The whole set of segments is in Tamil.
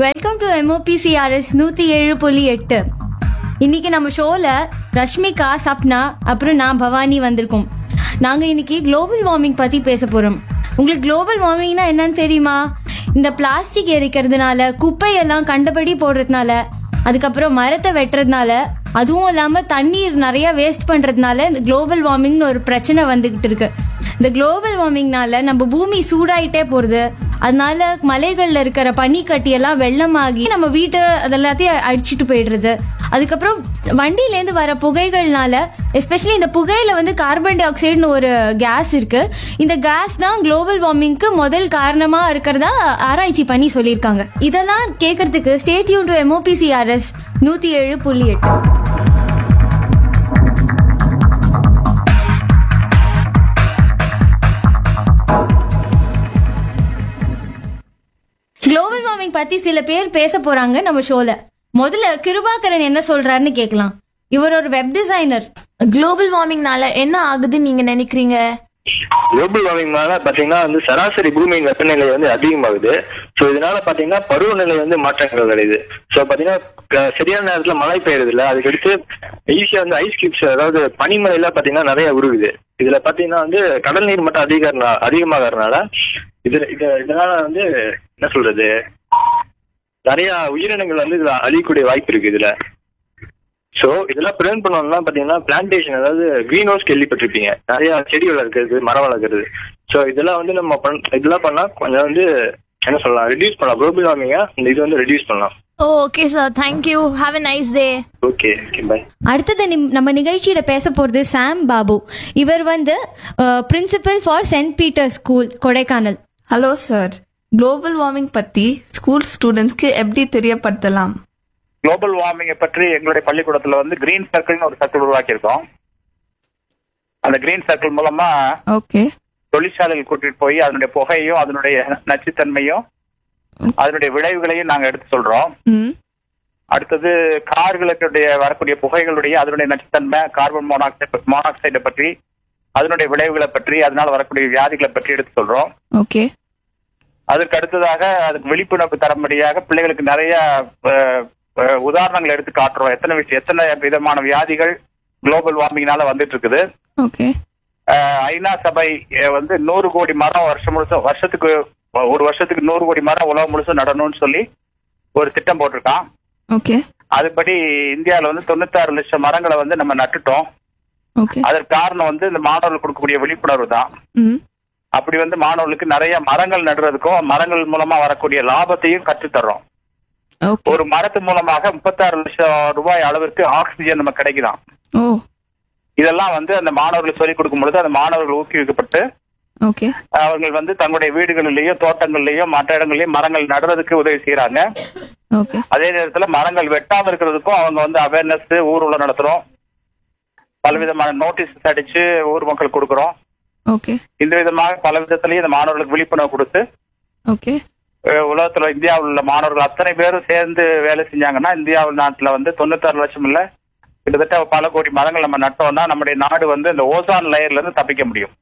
Welcome to MOPCRS 107.8. இன்னைக்கு நம்ம ஷோல ரஷ்மிகா, சப்னா, அப்புறம் நான் பவானி வந்திருக்கோம். நாங்க இன்னைக்கு குளோபல் வார்மிங் பத்தி பேச போறோம். உங்களுக்கு குளோபல் வார்மிங்னா என்னன்னு தெரியுமா? இந்த பிளாஸ்டிக் எரிக்கிறதுனால, குப்பையெல்லாம் கண்டபடி போடுறதுனால, அதுக்கப்புறம் மரத்தை வெட்டுறதுனால, அதுவும் இல்லாம தண்ணீர் நிறைய வேஸ்ட் பண்றதுனால இந்த குளோபல் வார்மிங்னு ஒரு பிரச்சனை வந்துகிட்டு இருக்கு. இந்த குளோபல் வார்மிங்னால நம்ம பூமி சூடாயிட்டே போறது. அதனால மலைகள்ல இருக்கிற பனிக்கட்டியெல்லாம் வெள்ளமாகி நம்ம வீட்டு அதெல்லாத்தையும் அடிச்சுட்டு போயிடுறது. அதுக்கப்புறம் வண்டியிலேருந்து வர புகைகள்னால, எஸ்பெஷலி இந்த புகையில வந்து கார்பன் டை ஆக்சைடுன்னு ஒரு கேஸ் இருக்கு. இந்த கேஸ் தான் குளோபல் வார்மிங்க்கு முதல் காரணமா இருக்கிறதா ஆராய்ச்சி பண்ணி சொல்லியிருக்காங்க. இதெல்லாம் கேட்கறதுக்கு stay tune to MOPCRS 107.8. Global warming பத்தி சில பேர் பேச போறாங்க நம்ம ஷோல. முதல்ல கிருபாகரன் என்ன சொல்றாருன்னு கேட்கலாம். இவர் ஒரு வெப் டிசைனர். குளோபல் வார்மிங்னால என்ன ஆகுதுன்னு நீங்க நினைக்கிறீங்க? குளோபல் வார்மிங்னால பாத்தீங்கன்னா சராசரி பூமியின் வெப்பநிலை அதிகமாகுது. சோ இதனால பாத்தீங்கன்னா பருவநிலை மாற்றங்கள் வருது. சோ பாத்தீங்கன்னா சரியான நேரத்துல மழை பெய்யறது இல்ல. அதுக்கடுத்து ஈஸியா ஐஸ் கியூப்ஸ், அதாவது பனிமலையில பாத்தீங்கன்னா நிறைய உருகுது. இதுல பாத்தீங்கன்னா கடல் நீர் மட்டம் அதிகமாகறதுனால இதனால என்ன சொல்றது, நிறைய உயிரினங்கள் இதுல அழியக்கூடிய வாய்ப்பு இருக்கு இதுல. சோ இதெல்லாம் பிரிவென்ட் பண்ணணும்னா பாத்தீங்கன்னா பிளான்டேஷன், அதாவது கிரீன் ஹவுஸ் கேள்விப்பட்டிருப்பீங்க, நிறைய செடி வளர்க்கறது, மரம் வளர்க்கறது. சோ இதெல்லாம் நம்ம இதெல்லாம் பண்ணா கொஞ்சம் என்ன சொல்லலாம், ரெடியூஸ் பண்ணலாம். குளோபல் வார்மிங்க இது ரெடியூஸ் பண்ணலாம். Okay sir, thank you. Have a nice day. Okay, by. அடுத்தது நம்ம நிகழ்ச்சியில பேச போறது சாம் பாபு. இவர் principal for send Peter school, Kodaikanal. Hello sir, global warming பத்தி ஸ்கூல் ஸ்டூடெண்ட்ஸ்க்கு எப்படி தெரியப்படுத்தலாம்? குளோபல் வார்மிங்கை பற்றி எங்களுடைய பள்ளிக்கூடத்துல கிரீன் சர்க்கிள்னு ஒரு சர்க்கிள் உருவாக்கியிருக்கோம். அந்த கிரீன் சர்க்கிள் மூலமா ஓகே தொழிற்சாலைகள் கூட்டிட்டு போய் அதனுடைய புகையும் அதனுடைய நச்சுத்தன்மையும் அதனுடைய விளைவுகளையும் நாங்க எடுத்து சொல்றோம். அடுத்தது கார்களுடைய வரக்கூடிய புகைகளுடைய அதனுடைய நச்சுத்தன்மை, கார்பன் மோனாக்சைடை பற்றி, அதனுடைய விளைவுகளை பற்றி, அதனால வரக்கூடிய வியாதிகளை பற்றி எடுத்து சொல்றோம். ஓகே. அதற்கு அடுத்ததாக அதுக்கு விழிப்புணர்வு தரும்படியாக பிள்ளைகளுக்கு நிறைய உதாரணங்கள் எடுத்து காட்டுறோம். எத்தனை விதமான வியாதிகள் குளோபல் வார்மிங்னால வந்துட்டு இருக்குது. ஓகே. ஐநா சபை 100 கோடி மரம் வருஷத்துக்கு 100 கோடி மரம் உலகம் முழுசும் நடணும்னு சொல்லி ஒரு திட்டம் போட்டிருக்கான். ஓகே. அதுபடி இந்தியாவில 96 லட்சம் மரங்களை நம்ம நட்டுட்டோம். ஓகே. அதற்கு காரணம் இந்த மாணவர்களுக்கு கொடுக்கக்கூடிய விழிப்புணர்வு தான். அப்படி மாணவர்களுக்கு நிறைய மரங்கள் நடுறதுக்கும் மரங்கள் மூலமா வரக்கூடிய லாபத்தையும் கற்றுத்தர்றோம். ஒரு மரத்து மூலமாக 36 லட்சம் ரூபாய் அளவிற்கு ஆக்சிஜன் நம்ம கிடைக்குதான். இதெல்லாம் அந்த மாணவர்களுக்கு சொல்லிக் கொடுக்கும் பொழுது அந்த மாணவர்கள் ஊக்குவிக்கப்பட்டு அவர்கள் தங்களுடைய வீடுகளிலேயும் தோட்டங்கள்லயும் மற்ற இடங்கள்லயும் மரங்கள் நடுறதுக்கு உதவி செய்யறாங்க. அதே நேரத்துல மரங்கள் வெட்டாம இருக்கிறதுக்கும் அவங்க அவேர்னஸ் ஊர்வலம் நடத்துறோம். பலவிதமான நோட்டீஸ் அடிச்சு ஊர் மக்கள் கொடுக்கறோம். இந்த விதமாக பல விதத்திலேயே இந்த மாணவர்களுக்கு விழிப்புணர்வு கொடுத்து உலகத்துல இந்தியாவில் உள்ள மாணவர்கள் அத்தனை பேரும் சேர்ந்து வேலை செஞ்சாங்கன்னா இந்தியாவில் நாட்டுல 96 லட்சம் இல்ல, கிட்டத்தட்ட பல கோடி மரங்கள் நம்ம நட்டோம்னா நம்முடைய நாடு இந்த ஓசான் லேயர்ல இருந்து தப்பிக்க முடியும்.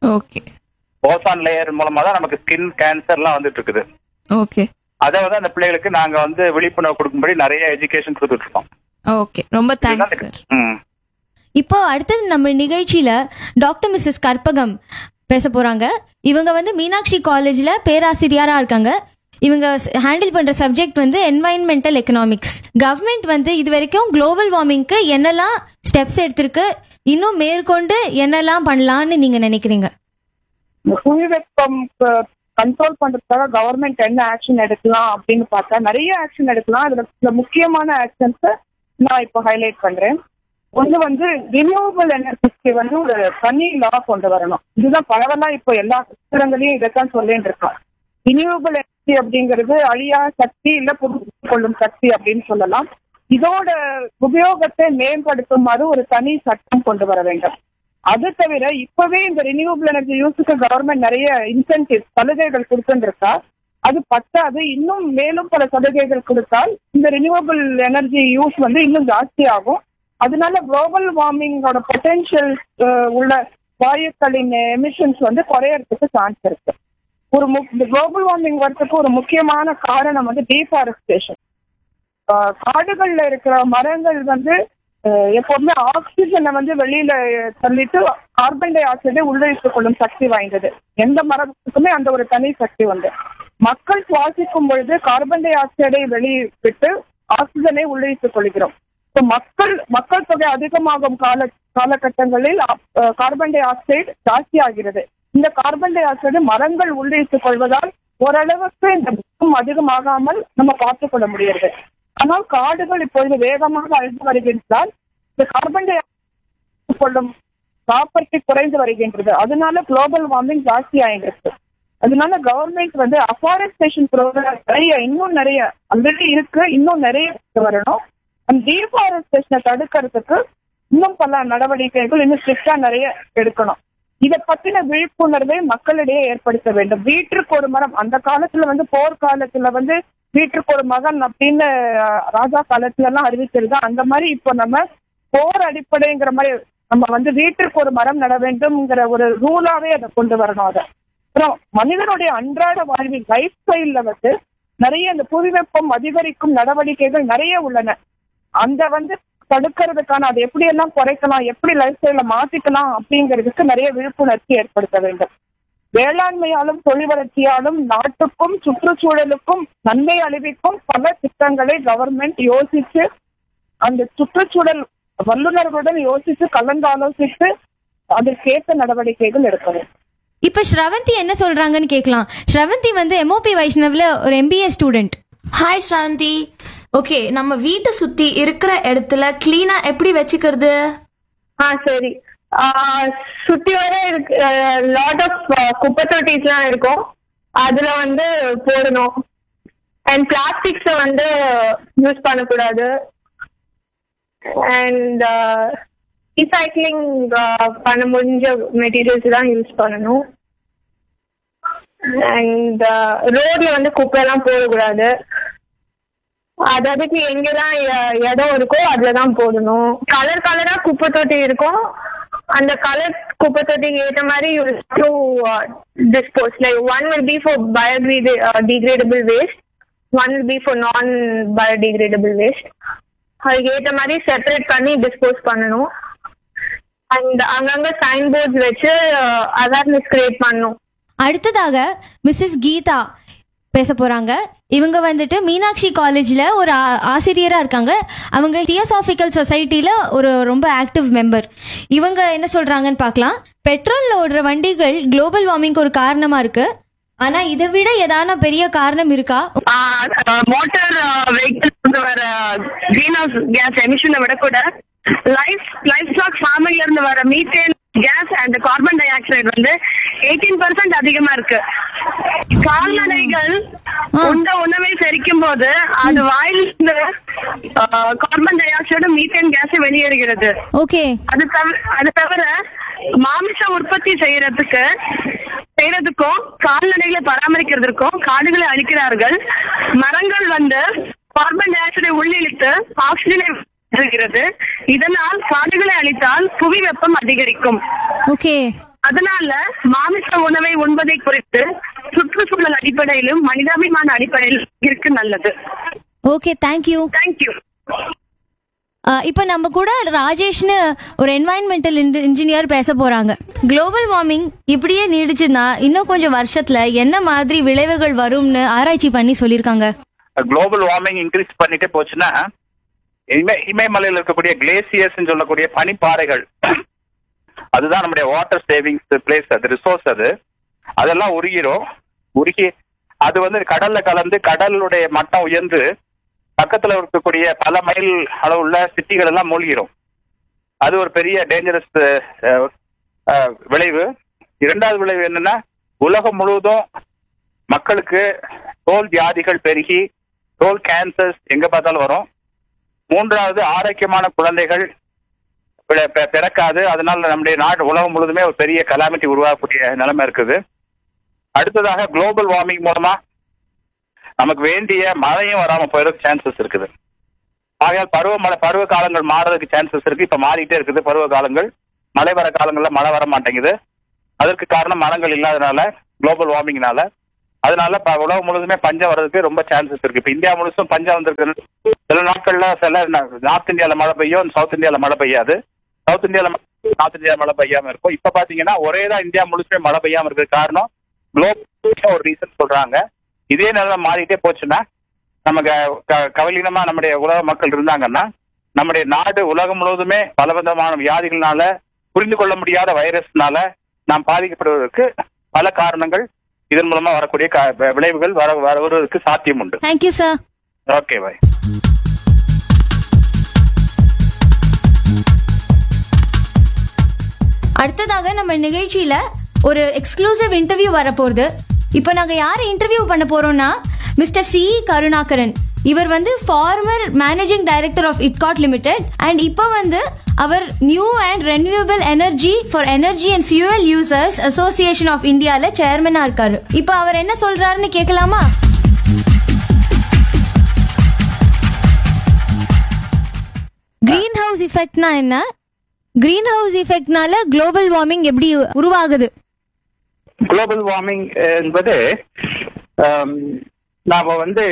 ஓசான் லேயர் மூலமா தான் நமக்கு ஸ்கின் கேன்சர் எல்லாம் வந்துட்டு இருக்குது. அதை அந்த பிள்ளைகளுக்கு நாங்க விழிப்புணர்வு கொடுக்கும்படி நிறைய எஜுகேஷன் கொடுத்துட்டு இருக்கோம். ஓகே, ரொம்ப தேங்க்ஸ் சார். இப்போ அடுத்தது நம்ம நிகழ்ச்சியில டாக்டர் மிஸ்ஸஸ் கற்பகம் பேச போறாங்க. இவங்க மீனாட்சி காலேஜ்ல பேராசிரியரா இருக்காங்க. இவங்க ஹேண்டில் பண்ற சப்ஜெக்ட் என்வாயன்மெண்டல் எக்கனாமிக்ஸ். கவர்மெண்ட் இது வரைக்கும் குளோபல் வார்மிங்க்கு என்னெல்லாம் ஸ்டெப்ஸ் எடுத்திருக்கு, இன்னும் மேற்கொண்டு என்னெல்லாம் பண்ணலாம்னு நீங்க நினைக்கிறீங்க? புவி வெப்பம் கண்ட்ரோல் பண்றதுக்காக கவர்மெண்ட் என்ன ஆக்ஷன் எடுக்கலாம் அப்படின்னு பார்த்தா நிறைய ஆக்ஷன் எடுக்கலாம். அதுல சில முக்கியமான ஆக்ஷன்ஸ் நான் இப்போ ஹைலைட் பண்றேன். ஒன்று ரினியூவபிள் எனர்ஜிக்கு ஒரு தனி லா கொண்டு வரணும். இதுதான் பரவலா இப்போ எல்லா புத்தகங்களையும் இதைத்தான் சொல்லிட்டு இருக்கோம். ரினியூவபிள் எனர்ஜி அப்படிங்கிறது அழியா சக்தி இல்ல புதுப்பித்துக் கொள்ளும் சக்தி அப்படின்னு சொல்லலாம். இதோட உபயோகத்தை மேம்படுத்துமாறு ஒரு தனி சட்டம் கொண்டு வர வேண்டும். அது தவிர இப்பவே இந்த ரினியூவபிள் எனர்ஜி யூஸுக்கு கவர்மெண்ட் நிறைய இன்சென்டிவ் சலுகைகள் கொடுத்துருக்கா. அது பத்தாது, இன்னும் மேலும் பல சலுகைகள் கொடுத்தால் இந்த ரினியூவபிள் எனர்ஜி யூஸ் இன்னும் ஜாஸ்தி ஆகும். அதனால குளோபல் வார்மிங்கோட பொட்டென்ஷியல் உள்ள வாயுக்களின் எமிஷன்ஸ் குறையறதுக்கு சான்ஸ் இருக்கு. இந்த குளோபல் வார்மிங் வரதுக்கு ஒரு முக்கியமான காரணம் வந்து டீஃபாரஸ்டேஷன். காடுகள்ல இருக்கிற மரங்கள் வந்து எப்பவுமே ஆக்சிஜனை வந்து வெளியில தள்ளிட்டு கார்பன் டை ஆக்சைடை உள்ளிழுத்துக் கொள்ளும் சக்தி வாய்ந்தது. எந்த மரத்துக்குமே அந்த ஒரு தனி சக்தி வந்து மக்கள் சுவாசிக்கும் பொழுது கார்பன் டை ஆக்சைடை வெளியிட்டு ஆக்சிஜனை உள்ளிழுத்துக் கொள்கிறோம். மக்கள் தொகை அதிகமாகும் காலகட்டங்களில் கார்பன் டை ஆக்சைடு ஜாஸ்தி ஆகிறது. இந்த கார்பன் டை ஆக்சைடு மரங்கள் உள்ளிழுத்துக் கொள்வதால் ஓரளவுக்கு இந்த வெப்பம் அதிகமாகாமல் நம்ம பார்த்துக் கொள்ள முடியாது. ஆனால் காடுகள் இப்பொழுது வேகமாக அழிந்து வருகின்றதால் இந்த கார்பன் டை ஆக்சைடு கொள்ளும் ப்ராப்பர்ட்டி குறைந்து வருகின்றது. அதனால குளோபல் வார்மிங் ஜாஸ்தி ஆகிருக்கு. அதனால கவர்மெண்ட் வந்து அஃபாரஸ்டேஷன் ப்ரோக்ராம் இன்னும் நிறைய ஆல்ரெடி இருக்கு, இன்னும் நிறைய வரணும். அந்த டீஃபாரஸ்டேஷனை தடுக்கிறதுக்கு இன்னும் பல நடவடிக்கைகள் இன்னும் ஸ்ட்ரிக்டா நிறைய எடுக்கணும். இதை பத்தின விழிப்புணர்வை மக்களிடையே ஏற்படுத்த வேண்டும். வீட்டிற்கு ஒரு மரம், அந்த காலத்துல வந்து போர்க்காலத்துல வந்து வீட்டிற்கு ஒரு மகன் அப்படின்னு ராஜா காலத்துல எல்லாம் அறிவிச்சிருந்தா, அந்த மாதிரி இப்போ நம்ம போர் அடிப்படைங்கிற மாதிரி நம்ம வந்து வீட்டிற்கு ஒரு மரம் நட வேண்டும்ங்கிற ஒரு ரூலாவே அதை கொண்டு வரணும். அதை அப்புறம் மனிதனுடைய அன்றாட வாழ்வில் லைஃப் ஸ்டைல்ல வந்து நிறைய இந்த புவி வெப்பம் அதிகரிக்கும் நடவடிக்கைகள் நிறைய உள்ளன. அந்த வந்து தடுக்கிறதுக்கான அதை எப்படி எல்லாம் குறைக்கலாம், எப்படி லைஃப் ஸ்டைல மாத்திக்கலாம் அப்படிங்கிறதுக்கு நிறைய விழிப்புணர்ச்சி ஏற்படுத்த வேண்டும். வேளாண்மையாலும் தொழில் வளர்ச்சியாலும் நாட்டுக்கும் சுற்றுச்சூழலுக்கும் நன்மை அளிவிக்கும் பல திட்டங்களை கவர்மெண்ட் யோசிச்சு அந்த சுற்றுச்சூழல் வல்லுநர்களுடன் யோசிச்சு கலந்தாலோசித்து அதற்கேற்ற நடவடிக்கைகள் எடுக்க வேண்டும். இப்ப ஸ்ரவந்தி என்ன சொல்றாங்கன்னு கேட்கலாம். ஸ்ரவந்தி வந்து MOP வைஷ்ணவ்ல ஒரு MBA student. Hi Sravanthi. Okay, நம்ம வீட்டை சுத்தி இருக்கிற இடத்துல கிளீனா எப்படி வச்சுக்கிறது? சரி. சுத்தி வர லாட் ஆஃப் குப்பை தொட்டிஸ்லாம் இருக்கும், அதுல வந்து போடணும். அண்ட் பிளாஸ்டிக்ஸ வந்து யூஸ் பண்ணக்கூடாது. அண்ட் ரீசைக்ளிங் பண்ண முடிஞ்ச மெட்டீரியல்ஸ் தான் யூஸ் பண்ணணும். அண்ட் ரோட்ல வந்து குப்பையெல்லாம் போடக்கூடாது. அதுக்கு எங்கெல்லாம் இடம் இருக்கோ அதுலதான் போடணும். கலர் கலரா குப்பை தொட்டி இருக்கும், அந்த கலர் குப்பை தொட்டிக்கு ஏற்ற மாதிரி dispose. Like one will be for biodegradable waste, one will be for நான் biodegradable வேஸ்ட். அதுக்கு ஏற்ற மாதிரி செப்பரேட் பண்ணி டிஸ்போஸ் பண்ணணும். அண்ட் அங்கங்க சைன் போர்ட்ஸ் வச்சு அவேர்னஸ் கிரியேட் பண்ணணும். அடுத்ததாக மிஸ்ஸஸ் கீதா பேச போறாங்க. இவங்க வந்துட்டு மீனாட்சி காலேஜ்ல ஒரு ஆசிரியரா இருக்காங்க. அவங்க தியோசாபிக்கல் சொசைட்டில ஒரு ரொம்ப ஆக்டிவ் மெம்பர். இவங்க என்ன சொல்றாங்கன்னு பார்க்கலாம். பெட்ரோல்ல ஓடுற வண்டிகள் குளோபல் வார்மிங்க்கு ஒரு காரணமா இருக்கு. ஆனா இதை விட ஏதான பெரிய காரணம் இருக்கா? மோட்டார் வெஹிக்கிள்ஸ் வர கிரீன் ஹவுஸ் கேஸ் எமிஷனை விட கூட லைஃப் ஸ்டாக் ஃபார்மிங்ல இருந்து வர methane case and carbon di oxide வந்து 18% அதிகமா இருக்கு. கால்நடைகள் உண்ட உணவை செரிக்கும் போது அது வாயிலிருந்து carbon di oxide methane case வெளியேறுகிறது. ஓகே. அது தவிர மாமிச உற்பத்தி செய்யறதுக்கும் கால்நடைகளை பராமரிக்கிறதுக்கும் காடுகளை அழிக்கிறார்கள். மரங்கள் வந்து கார்பன் டை ஆக்சைடை உள்ளிழுத்து ஆக்சிஜனை இருக்கிறது. இதனால் காடுகளை அழித்தால் புவி வெப்பம் அதிகரிக்கும். ஓகே. அதனால மாமிச உணவை உண்பதை குறித்து சுற்றுச்சூழல் அடிப்படையிலும் மனிதாபிமான அடிப்படையிலும் இருக்கு நல்லது. Okay, thank you. தேங்க்யூ. இப்ப நம்ம கூட ராஜேஷ்னு ஒரு என்வாயன்மெண்டல் இன்ஜினியர் பேச போறாங்க. குளோபல் வார்மிங் இப்படியே நீடிச்சுன்னா இன்னும் கொஞ்சம் வருஷத்துல என்ன மாதிரி விளைவுகள் வரும்னு ஆராய்ச்சி பண்ணி சொல்லிருக்காங்க. குளோபல் வார்மிங் இன்க்ரீஸ் பண்ணிட்டே போச்சுன்னா இமயமலையில் இருக்கக்கூடிய கிளேசியர்ஸ் சொல்லக்கூடிய பனிப்பாறைகள், அதுதான் நம்முடைய வாட்டர் சேவிங்ஸ் பிளேஸ், அது ரிசோர்ஸ், அதெல்லாம் உருகி அது வந்து கடல்ல கலந்து கடலுடைய மட்டம் உயர்ந்து பக்கத்துல இருக்கக்கூடிய பல மைல் அளவுள்ள சிட்டிகள் எல்லாம் மூழ்கிரும். அது ஒரு பெரிய டேஞ்சரஸ் விளைவு. இரண்டாவது விளைவு என்னன்னா, உலகம் முழுவதும் மக்களுக்கு தோல் வியாதிகள் பெருகி தோல் கேன்சர்ஸ் எங்க பார்த்தாலும் வரும். மூன்றாவது, ஆரோக்கியமான குழந்தைகள் பிறக்காது. அதனால நம்முடைய நாடு உலகம் முழுவதுமே ஒரு பெரிய கலாமிட்டி உருவாகக்கூடிய நிலைமை இருக்குது. அடுத்ததாக, குளோபல் வார்மிங் மூலமா நமக்கு வேண்டிய மழையும் வராம போயிருக்கு சான்சஸ் இருக்குது. ஆகையால் பருவ காலங்கள் மாறதுக்கு சான்சஸ் இருக்கு. இப்ப மாறிட்டே இருக்குது பருவ காலங்கள். மழை வர காலங்கள்ல மழை வர மாட்டேங்குது. அதற்கு காரணம் மரங்கள் இல்லாதனால, குளோபல் வார்மிங்னால. அதனால உலகம் முழுவதுமே பஞ்சம் வர்றதுக்கு ரொம்ப சான்சஸ் இருக்கு. இப்ப இந்தியா முழுசும் பஞ்சம் வந்திருக்கு. சில நாட்கள்ல சில நார்த் இந்தியால மழை பெய்யும், சவுத் இந்தியால மழை பெய்யாது. சவுத் இந்தியால நார்த் இந்தியா மழை பெய்யாம இருக்கும். இப்ப பாத்தீங்கன்னா ஒரேதான் இந்தியா முழுசுமே மழை பெய்யாம இருக்கிற காரணம் குளோபல் ஒரு ரீசன் சொல்றாங்க. இதே நிலை மாறிட்டே போச்சுன்னா நமக்கு கவலீனமா நம்முடைய உலக மக்கள் இருந்தாங்கன்னா நம்முடைய நாடு உலகம் முழுவதுமே பலவிதமான வியாதிகள்னால, புரிந்து கொள்ள முடியாத வைரஸ்னால நாம் பாதிக்கப்படுவதற்கு பல காரணங்கள், இதன் மூலமா வரக்கூடிய விளைவுகள் வருவதற்கு சாத்தியம் உண்டு. Thank you sir. Okay bye. அடுத்ததாக நம்ம நிகழ்ச்சியில ஒரு எக்ஸ்க்ளூசிவ் இன்டர்வியூ வரப்போகுது. இப்போ நாங்க யாரை இன்டர்வியூ பண்ண போறோம்னா மிஸ்டர் சி கருணாகரன். இவர் farmer managing director of இட்காட் limited and இப்போ அவர் new and renewable energy for energy and fuel users association of இந்தியால சேர்மனா இருக்காரு. இப்போ அவர் என்ன சொல்றாருன்னு கேட்கலாமா? கிரீன் ஹவுஸ் எஃபெக்ட்னா என்ன? கிரீன் ஹவுஸ் எஃபெக்ட்னால குளோபல் வார்மிங் எப்படி உருவாகுது? குளோபல் வார்மிங் என்பது நாம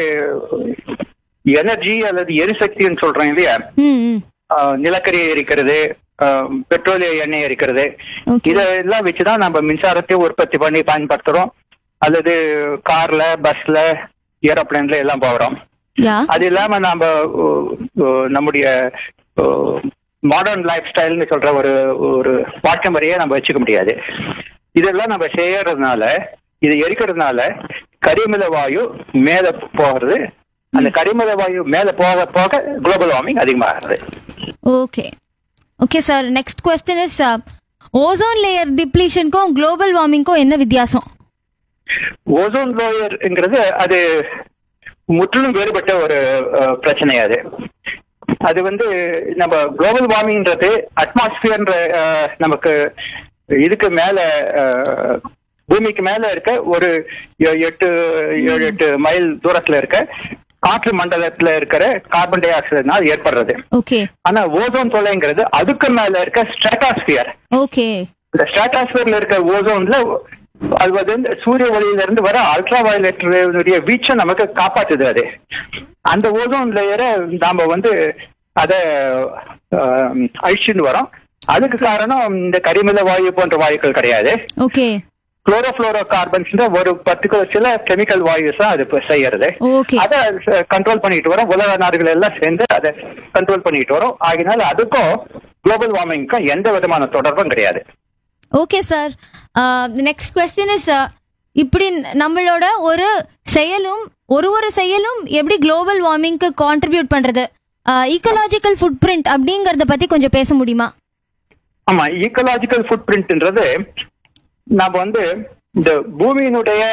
எனர்ஜி அல்லது எரிசக்தின்னு சொல்றோம் இல்லையா, நிலக்கரியை எரிக்கிறது, பெட்ரோலிய எண்ணெய் எரிக்கிறது, இதெல்லாம் வச்சுதான் நம்ம மின்சாரத்தை உற்பத்தி பண்ணி பயன்படுத்துறோம். அல்லது கார்ல, பஸ்ல, ஏரோப்ளேன்ல எல்லாம் போகிறோம். அது இல்லாம நாம நம்முடைய மாடர்ன் லைஃப் ஸ்டைல்னு சொல்ற ஒரு வாழ்க்கை முறையை நம்ம வச்சுக்க முடியாது. இதெல்லாம் நம்ம செய்யறதுனால, இது எரிக்கிறதுனால கரிமல வாயு மேல போகிறது. அந்த கரிமல வாயு மேல போக போக குளோபல் வார்மிங் அதிகமாகிறது. Okay okay sir. Next question is ozone layer டிப்ளீஷனுக்கும் global வார்மிங்க்கும் என்ன வித்தியாசம்? ஓசோன் லேயர்ங்கிறது அது முற்றிலும் வேறுபட்ட ஒரு பிரச்சனை. அது நம்ம குளோபல் வார்மிங்ன்றது அட்மாஸ்பியர்ன்ற நமக்கு இதுக்கு மேல பூமிக்கு மேல இருக்க ஒரு 7-8 மைல் தூரத்துல இருக்க காற்று மண்டலத்துல இருக்கிற கார்பன் டை ஆக்சைடுனால் ஏற்படுறது. ஆனா ஓசோன் தொலைங்கிறது அதுக்கு மேல இருக்க ஸ்ட்ராட்டோஸ்பியர். இந்த ஸ்ட்ராட்டோஸ்பியர்ல இருக்க ஓசோன்ல அது சூரிய ஒளியில இருந்து வர அல்ட்ரா வயலட் வீச்சை நமக்கு காப்பாத்துது. அது அந்த ஓசோன் லேயரை நாம அத அழிச்சுன்னு வரோம். அதுக்கு காரணம் இந்த கரிமல வாயு போன்ற வாயுக்கள் கிடையாது. குளோரோஃபுளோரோ கார்பன்ஸ் ஒரு பர்டிகுலர் சில கெமிக்கல் வாயுஸ் தான் அது செய்யறது. அதை கண்ட்ரோல் பண்ணிட்டு வரோம். உலக நாடுகள் எல்லாம் சேர்ந்து அதை கண்ட்ரோல் பண்ணிட்டு வரோம். ஆகினால அதுக்கும் குளோபல் வார்மிங்க்கும் எந்த விதமான தொடர்பும் கிடையாது. Okay sir. Next question is இப்படி நம்மளோட ஒரு செயலும் எப்படி குளோபல் வார்மிங்க்கு கான்ட்ரிபியூட் பண்றது? ஈக்கோலாஜிக்கல் ஃபுட் பிரிண்ட் அப்படிங்கறத பத்தி கொஞ்சம் பேச முடியுமா? ஆமா, ஈக்கோலாஜிக்கல் ஃபுட் பிரிண்ட்ன்றது நாம இந்த பூமியினுடைய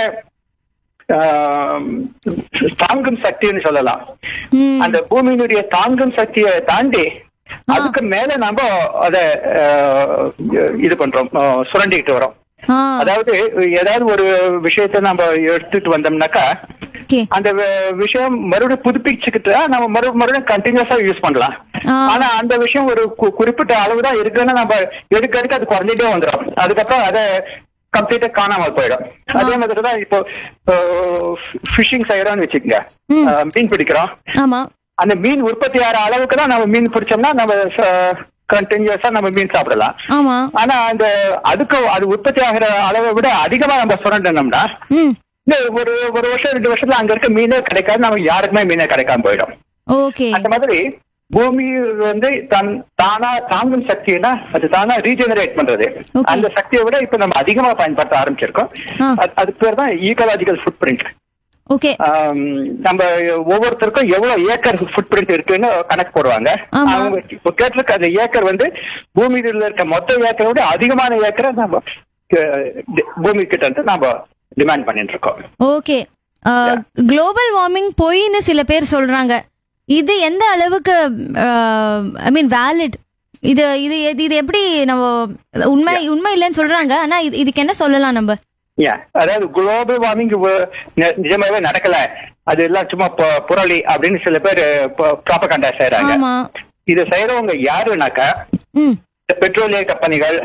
தாங்கும் சக்தின்னு சொல்லலாம். அந்த பூமியினுடைய தாங்கும் சக்தியை தாண்டி அதுக்கு மேல நாம அத இது பண்றோம், சுரண்டிட்டு வரோம். அதாவது ஏதாவது ஒரு விஷயத்த நம்ம எடுத்துட்டு வந்தோம்னாக்கா அந்த விஷயம் மறுபடியும் புதுப்பிச்சுக்கிட்டு நம்ம மறுபடியும் கண்டினியூஸா யூஸ் பண்ணலாம். ஆனா அந்த விஷயம் ஒரு குறிப்பிட்ட அளவுதான் இருக்குன்னு நம்ம எடுக்க அது குறைஞ்சிட்டே வந்துடும். அதுக்கப்புறம் அதை கம்ப்ளீட்டா காணாமல் போயிடும். அதே மாதிரிதான் இப்போ ஃபிஷிங் செய்யறோம்னு வச்சுக்கோங்க, மீன் பிடிக்கிறோம். அந்த மீன் உற்பத்தி ஆகிற அளவுக்கு தான் நம்ம மீன் பிடிச்சோம்னா நம்ம கண்டினியூஸா நம்ம மீன் சாப்பிடலாம். ஆனா அது உற்பத்தி ஆகிற அளவை விட அதிகமா நம்ம சுரண்டோம்னா ஒரு வருஷம் 2 வருஷத்துல அங்க இருக்க மீனே கிடைக்காது, நமக்கு யாருக்குமே மீனே கிடைக்காம போயிடும். அந்த மாதிரி பூமி தானா தாங்கும் சக்தினா அது தானா ரீஜெனரேட் பண்றது. அந்த சக்தியை விட இப்ப நம்ம அதிகமா பயன்படுத்த ஆரம்பிச்சிருக்கோம். அது பேர் தான் ஈக்கோலாஜிக்கல் ஃபுட் பிரிண்ட். நம்ம ஒவ்வொருத்தருக்கும் எவ்வளவு ஏக்கர் ஃபுட் பிரிண்ட் இருக்குன்னு கணக்கு போடுவாங்க. அவங்க இப்போ கேட்டிருக்க அந்த ஏக்கர் பூமியில இருக்க மொத்த ஏக்கரை விட அதிகமான ஏக்கரை நம்ம பூமி கிட்ட நம்ம டிமாண்ட் பண்ணிட்டு இருக்கோம். ஓகே, குளோபல் வார்மிங் பொய்ன்னு சில பேர் சொல்றாங்க. இது எந்த அளவுக்கு ஐ மீன் வேலிட்? இது இது இது எப்படி நம்ம உண்மை இல்லைன்னு சொல்றாங்க. ஆனா இதுக்கு என்ன சொல்லலாம் நம்ம? அதாவது குளோபல் வார்மிங் நிஜமாவே நடக்கல, அது எல்லாம் சும்மா புரளி அப்படின்னு சில பேர் ப்ராபகண்டா செய்யறாங்க. இது செய்யறவங்க யாருனாக்கா பெட்ரோலிய கம்பெனிகள்,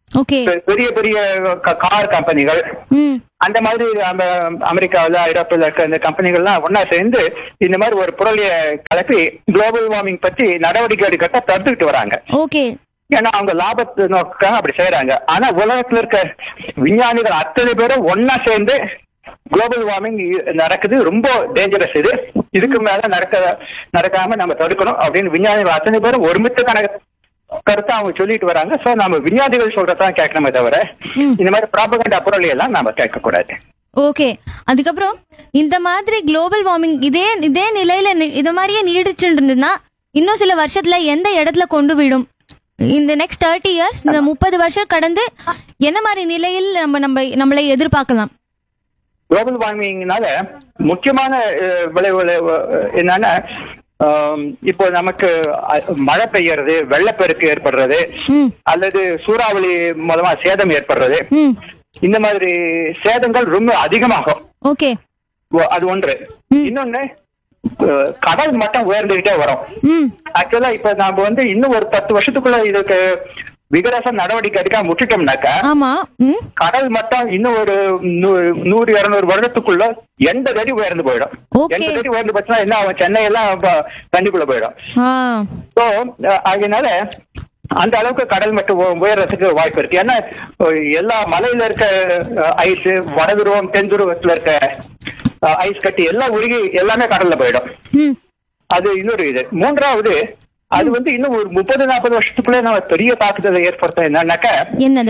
ஓகே. பெரிய பெரிய கார் கம்பெனிகள் ம். அந்த மாதிரி அமெரிக்காவில் ஐரோப்பில் இருக்க இந்த கம்பெனிகள்லாம் ஒன்னா சேர்ந்து இந்த மாதிரி ஒரு பொருளைய கலப்பி குளோபல் வார்மிங் பத்தி நடவடிக்கை எடுக்க தடுத்துக்கிட்டு வராங்க. ஓகே. ஏன்னா அவங்க லாபத்தை நோக்காக அப்படி செய்யறாங்க. ஆனா உலகத்துல இருக்க விஞ்ஞானிகள் அத்தனை பேரும் ஒன்னா சேர்ந்து குளோபல் வார்மிங் நடக்குது, ரொம்ப டேஞ்சரஸ், இதுக்கு மேல நடக்காம நம்ம தடுக்கணும் அப்படின்னு விஞ்ஞானிகள் அத்தனை பேரும் ஒருமித்த கருத்தை அவங்க சொல்லிட்டு வராங்க. சோ நம்ம விஞ்ஞானிகள் சொல்றதான் கேட்கணுமே தவிர இந்த மாதிரி ப்ராபகண்டா பொருளை எல்லாம் நாம கேட்க கூடாது. ஓகே. அதுக்கப்புறம் இந்த மாதிரி குளோபல் வார்மிங் இதே நிலையில இது மாதிரியே நீடிச்சுட்டு இருந்ததுன்னா இன்னும் சில வருஷத்துல எந்த இடத்துல கொண்டு விடும்? இந்த நெக்ஸ்ட் 30 இயர்ஸ், இந்த 30 வருஷம் கடந்து என்ன மாதிரி நிலையில் நம்மளை எதிர்பார்க்கலாம்? குளோபல் வார்மிங்னால முக்கியமான விளைவுகள் என்னன்னா, இப்போ நமக்கு மழை பெய்யறது, வெள்ளப்பெருக்கு ஏற்படுறது, அல்லது சூறாவளி மூலமா சேதம் ஏற்படுறது, இந்த மாதிரி சேதங்கள் ரொம்ப அதிகமாகும். ஓகே. அது ஒன்று. இன்னொன்னு, கடல் மட்டம் உயர்ந்துகிட்டே வரும். ஆக்சுவலா இப்ப நாம இன்னும் ஒரு 10 வருஷத்துக்குள்ள இதுக்கு விகரச நடவடிக்கை எடுக்காம விட்டுட்டோம்னாக்கா கடல் மட்டம் இன்னும் ஒரு 100-200 வருடத்துக்குள்ள 80 அடி உயர்ந்து போயிடும். 80 அடி உயர்ந்து போச்சுன்னா என்ன ஆகும்? சென்னை எல்லாம் தண்ணிக்குள்ள போயிடும். ஸோ அதனால அந்த அளவுக்கு கடல் மட்டம் உயர்றதுக்கு வாய்ப்பு இருக்கு. ஏன்னா எல்லா மலையில இருக்க ஐஸ், வடதுருவம் தென் துருவத்துல இருக்க ஐஸ் கட்டி எல்லாம் உருகி எல்லாமே கடல்ல போயிடும். அது இன்னொரு இது. மூன்றாவது, அது இன்னும் ஒரு 30-40 வருஷத்துக்குள்ளே நம்ம பெரிய தாக்குதலை ஏற்படுத்த என்னன்னாக்கா என்னது?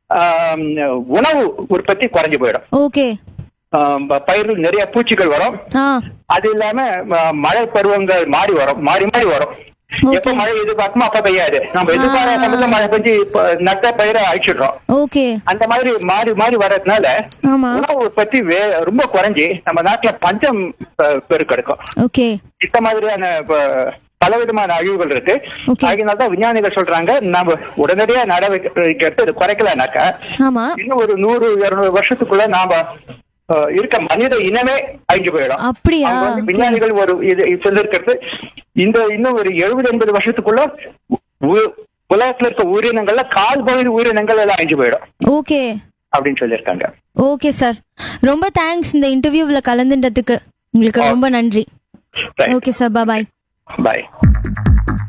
உணவு உற்பத்தி குறைஞ்சு போயிடும். ஓகே. பயிர்கள் நிறைய பூச்சிகள் வரும். அது இல்லாம மழை பருவங்கள் மாறி வரும். எப்ப மழை எதிர்பார்க்குமோ அப்ப பெய்யாது. நம்ம எதிர்பார்த்த சமயத்துல மழை பெஞ்சு நட்ட பயிரை அழிச்சிடுறோம். அந்த மாதிரி மாறி வர்றதுனால உணவு உற்பத்தி ரொம்ப குறைஞ்சி நம்ம நாட்டுல பஞ்சம் பெருக்கெடுக்கும். இந்த மாதிரியான பலவிதமான அழிவுகள் இருக்கு. அதனாலதான் விஞ்ஞானிகள் சொல்றாங்க, நம்ம உடனடியா நடவடிக்கை எடுத்து குறைக்கலனாக்கா இன்னும் ஒரு 100-200 வருஷத்துக்குள்ள நாம இருக்க மனித இனமே அழிஞ்சு போயிடும். அப்படியா? விஞ்ஞானிகள் ஒரு இது சொல்லிருக்கிறது, இன்னும் ஒரு 70-80 வருஷத்துக்குள்ள உலகத்துல இருக்க உயிரினங்கள்ல 1/4 உயிரினங்கள் எல்லாம் அழிஞ்சு போயிடும். ஓகே அப்படின்னு சொல்லியிருக்காங்க. ஓகே சார், ரொம்ப தேங்க்ஸ் இந்த இன்டர்வியூல கலந்துட்டதுக்கு. உங்களுக்கு ரொம்ப நன்றி. ஓகே சார், பாய். பாய்.